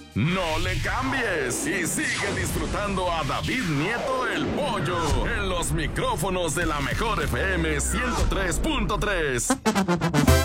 No le cambies y sigue disfrutando a David Nieto el Pollo en los micrófonos de la Mejor FM 103.3.